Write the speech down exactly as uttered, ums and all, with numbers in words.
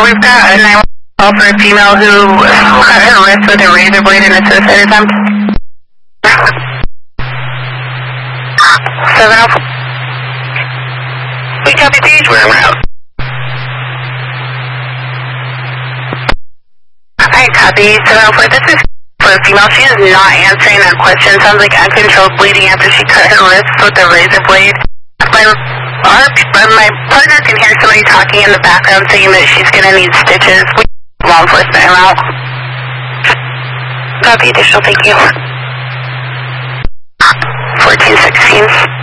we've got a nine one one call for a female who cut her wrist with a razor blade in a suicide attempt. seven oh four. We copy page, we're en route. Alright, copy seven oh four. This is for a female. She is not answering that question. Sounds like uncontrolled bleeding after she cut her wrist with a razor blade. My, our, my partner can hear somebody talking in the background saying that she's going to need stitches. We law enforcement en route. Copy, additional, thank you. fourteen sixteen.